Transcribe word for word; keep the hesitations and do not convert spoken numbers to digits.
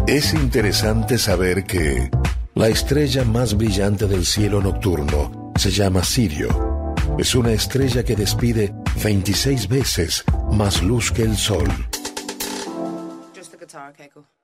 Es interesante saber que la estrella más brillante del cielo nocturno se llama Sirio. Es una estrella que despide veintiséis veces más luz que el Sol. Just the guitar, okay, cool.